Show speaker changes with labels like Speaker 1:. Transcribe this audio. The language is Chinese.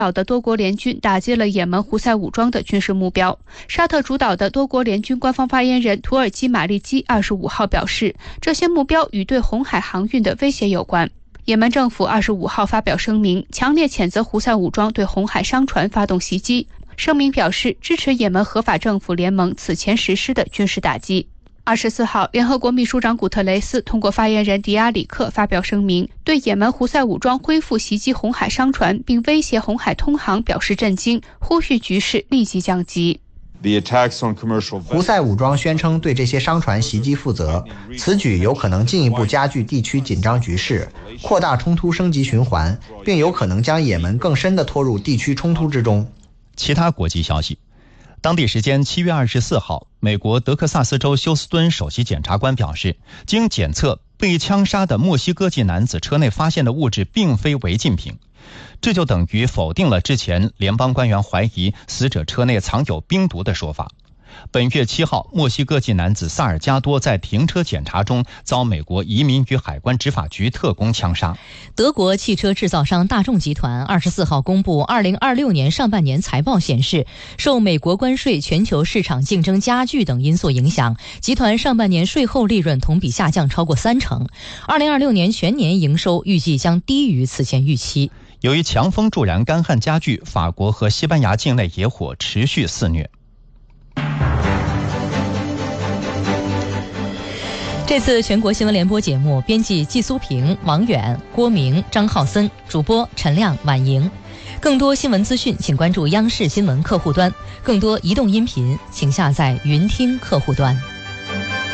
Speaker 1: 的多国联军打击了也门胡塞武装的军事目标。沙特主导的多国联军官方发言人土耳其马利基25号表示，这些目标与对红海航运的威胁有关。也门政府25号发表声明，强烈谴责胡塞武装对红海商船发动袭击。声明表示支持也门合法政府联盟此前实施的军事打击。24号，联合国秘书长古特雷斯通过发言人迪亚里克发表声明，对也门胡塞武装恢复袭击红海商船并威胁红海通航表示震惊，呼吁局势立即降级。
Speaker 2: 胡塞武装宣称对这些商船袭击负责，此举有可能进一步加剧地区紧张局势，扩大冲突升级循环，并有可能将也门更深地拖入地区冲突之中。
Speaker 3: 其他国际消息，当地时间7月24号，美国德克萨斯州休斯敦首席检察官表示，经检测，被枪杀的墨西哥籍男子车内发现的物质并非违禁品，这就等于否定了之前联邦官员怀疑死者车内藏有冰毒的说法。本月7号，墨西哥籍男子萨尔加多在停车检查中遭美国移民与海关执法局特工枪杀。
Speaker 4: 德国汽车制造商大众集团24号公布2026年上半年财报显示，受美国关税、全球市场竞争加剧等因素影响，集团上半年税后利润同比下降超过30%。2026年全年营收预计将低于此前预期。
Speaker 3: 由于强风助燃干旱加剧，法国和西班牙境内野火持续肆虐。
Speaker 4: 这次全国新闻联播节目编辑季苏平、王远、郭明、张浩森，主播陈亮、婉莹。更多新闻资讯请关注央视新闻客户端，更多移动音频请下载云听客户端。